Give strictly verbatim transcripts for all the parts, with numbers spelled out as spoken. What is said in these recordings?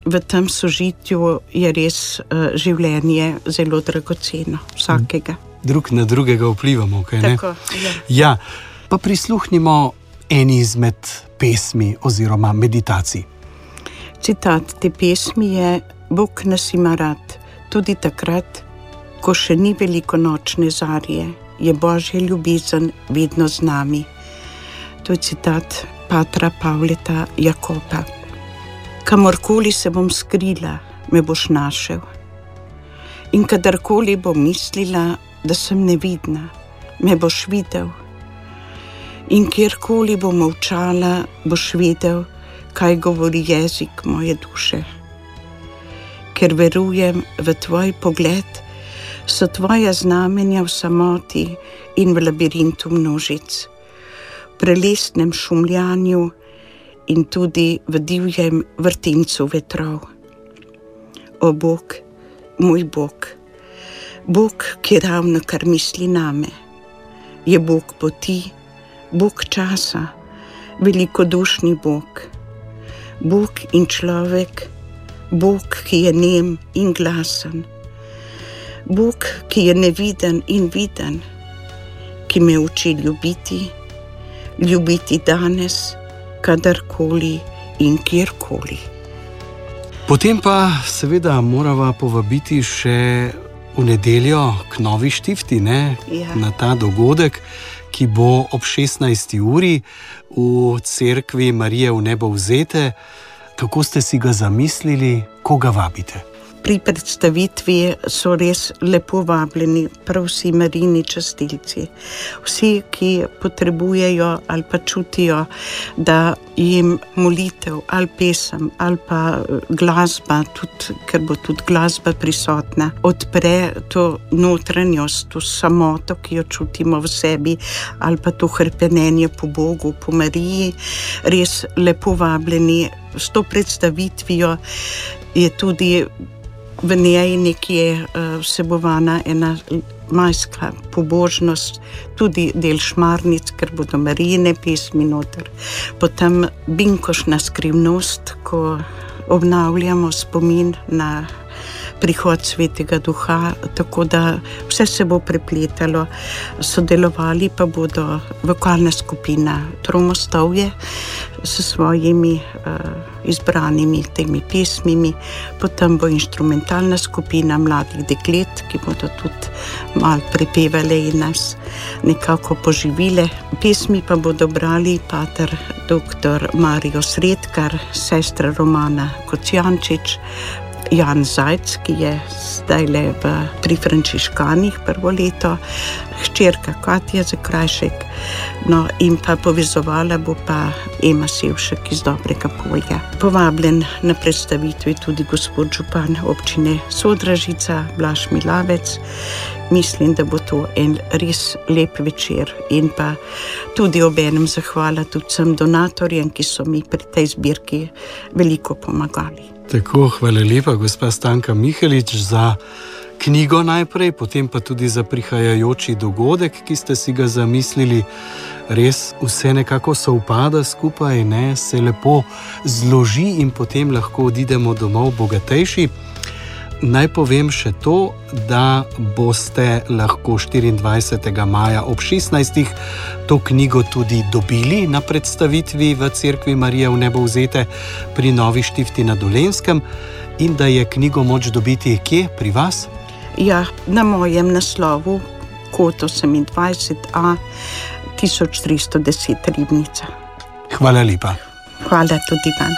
v tem sožitju je res uh, življenje zelo dragoceno, vsakega. Drug na drugega vplivamo, kaj ne? Tako, ja. Ja, pa prisluhnimo eni izmed pesmi oziroma meditacij. Citat te pesmi je: Bog nas ima rad, tudi takrat, ko še ni velikonočne zarje, je Božja ljubezen vedno z nami. To je citat patra Pavleta Jakopa. Kamorkoli se bom skrila, me boš našel. In kadarkoli bom mislila, da sem nevidna, me boš videl. In kjerkoli bom molčala, boš vedel, kaj govori jezik moje duše. Ker verujem v tvoj pogled, so tvoja znamenja v samoti in v labirintu množic, v prelestnem šumljanju in tudi v divjem vrtincu vetrov. O Bog, moj Bog, Bog, ki ravno kar misli name, je Bog poti, Bog časa, velikodušni Bog, Bog in človek, Bog, ki je nem in glasen, Bog, ki je neviden in viden, ki me uči ljubiti, ljubiti danes, kadarkoli in kjerkoli. Potem pa seveda morava povabiti še v nedeljo k Novi Štifti, ne? Ja. Na ta dogodek, ki bo ob šestnajsti uri v cerkvi Marije v Nebovzete. Kako ste si ga zamislili, koga vabite? Pri predstavitvi so res lepo vabljeni prav vsi Marijini častilci. Vsi, ki potrebujejo ali pa čutijo, da jim molitev ali pesem ali pa glasba, tudi, ker bo tudi glasba prisotna, odpre to notranjost, to samoto, ki jo čutimo v sebi, ali pa to hrepenenje po Bogu, po Mariji. Res lepo vabljeni. S to predstavitvijo je tudi v njej nekje vsebovana ena majska pobožnost, tudi del šmarnic, ker bodo Marijine pesmi noter. Potem binkošna skrivnost, ko obnavljamo spomin na prihod Svetega Duha, tako da vse se bo prepletalo. Sodelovali pa bodo vokalna skupina Tromostovje s svojimi uh, izbranimi temi pesmimi, potem bo inštrumentalna skupina mladih deklet, ki bodo tudi malo prepevale in nas nekako poživile. Pesmi pa bodo brali pater doktor Mario Sredkar, sestra Romana Kocijančič, Jan Zajc, ki je zdajle v, pri Frančiškanih prvo leto, hčerka Katja Zakrajšek, no in pa povezovala bo pa Ema Sevšek iz Dobrega Polja. Povabljen na predstavitvi tudi gospod župan občine Sodražica, Blaž Milavec. Mislim, da bo to en res lep večer in pa tudi obenem zahvala tudi vsem donatorjem, ki so mi pri tej zbirki veliko pomagali. Tako, hvala lepa, gospa Stanka Mihelič, za knjigo najprej, potem pa tudi za prihajajoči dogodek, ki ste si ga zamislili. Res vse nekako sovpada skupaj, ne, se lepo zloži in potem lahko odidemo domov bogatejši. Naj povem še to, da boste lahko štiriindvajsetega maja ob šestnajstih to knjigo tudi dobili na predstavitvi v cerkvi Marije v Nebovzete pri Novi Štifti na Dolenjskem in da je knjigo moč dobiti kje pri vas? Ja, na mojem naslovu, kot osemindvajset A, tisoč tristo deset Ribnica. Hvala lepa. Hvala tudi vam.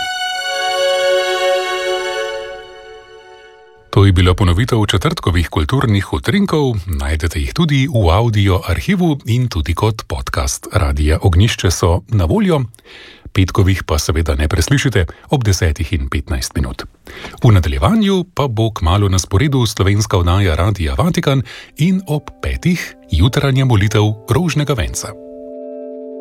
To je bila ponovitev četrtkovih kulturnih utrinkov, najdete jih tudi v audio arhivu in tudi kot podcast Radia Ognjišče so na voljo, petkovih pa seveda ne preslišite ob desetih in petnajst minut. V nadaljevanju pa bo kmalu na sporedu slovenska oddaja Radia Vatikan in ob petih jutranja molitev Rožnega venca.